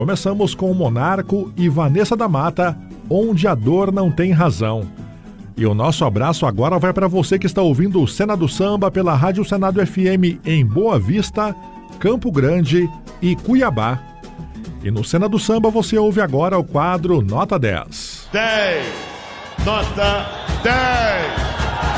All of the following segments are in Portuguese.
Começamos com o Monarco e Vanessa da Mata, Onde a Dor Não Tem Razão. E o nosso abraço agora vai para você que está ouvindo o Cena do Samba pela Rádio Senado FM em Boa Vista, Campo Grande e Cuiabá. E no Cena do Samba você ouve agora o quadro Nota 10. 10! Nota 10!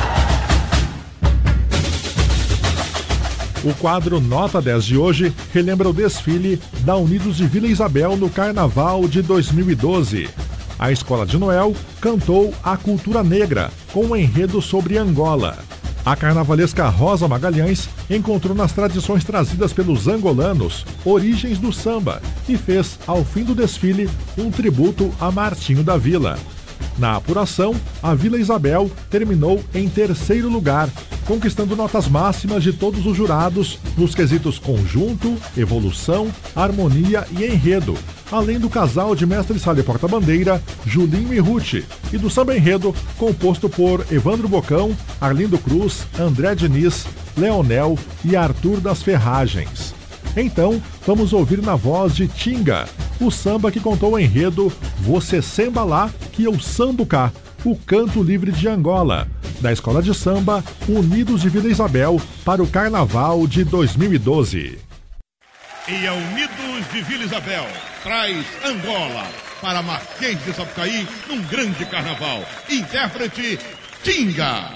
O quadro Nota 10 de hoje relembra o desfile da Unidos de Vila Isabel no Carnaval de 2012. A Escola de Noel cantou a cultura negra, com um enredo sobre Angola. A carnavalesca Rosa Magalhães encontrou nas tradições trazidas pelos angolanos origens do samba e fez, ao fim do desfile, um tributo a Martinho da Vila. Na apuração, a Vila Isabel terminou em terceiro lugar, conquistando notas máximas de todos os jurados nos quesitos conjunto, evolução, harmonia e enredo, além do casal de mestre-sala e porta-bandeira, Julinho e Ruth, e do samba enredo composto por Evandro Bocão, Arlindo Cruz, André Diniz, Leonel e Arthur das Ferragens. Então, vamos ouvir na voz de Tinga, o samba que contou o enredo Você Samba Lá, que eu sambo cá, o canto livre de Angola, da Escola de Samba Unidos de Vila Isabel para o Carnaval de 2012. E a Unidos de Vila Isabel traz Angola para Marquês de Sapucaí num grande carnaval. Intérprete Tinga.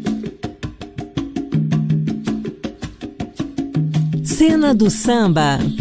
Cena do Samba